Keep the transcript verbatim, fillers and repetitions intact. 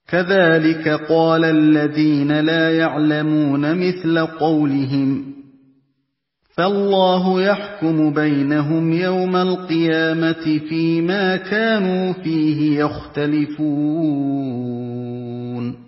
كذلك قال الذين لا يعلمون مثل قولهم فالله يحكم بينهم يوم القيامة فيما كانوا فيه يختلفون